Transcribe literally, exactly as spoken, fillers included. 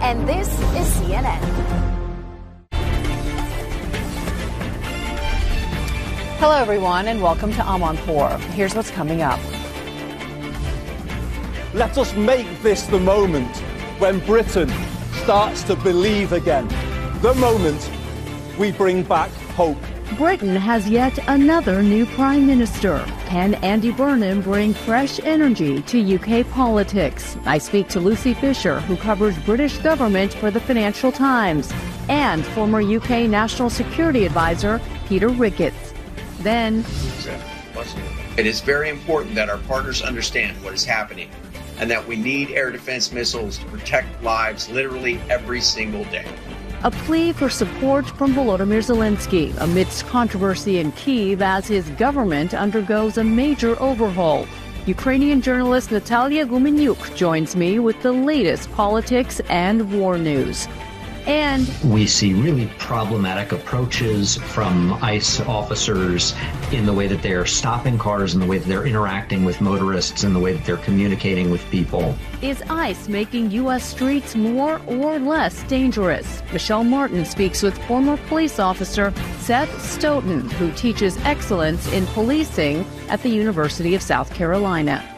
and this is C N N. Hello, everyone, and welcome to Amanpour. Here's what's coming up. Let us make this the moment when Britain starts to believe again. The moment we bring back hope. Britain has yet another new Prime Minister. Can Andy Burnham bring fresh energy to U K politics? I speak to Lucy Fisher, who covers British government for the Financial Times, and former U K National Security Advisor Peter Ricketts. Then, it is very important that our partners understand what is happening and that we need air defense missiles to protect lives literally every single day. a plea for support from Volodymyr Zelensky amidst controversy in Kyiv as his government undergoes a major overhaul. Ukrainian journalist Natalia Gumenyuk joins me with the latest politics and war news. And we see really problematic approaches from ICE officers in the way that they're stopping cars, in the way that they're interacting with motorists, in the way that they're communicating with people. Is ICE making U S streets more or less dangerous? Michelle Martin speaks with former police officer Seth Stoughton, who teaches excellence in policing at the University of South Carolina.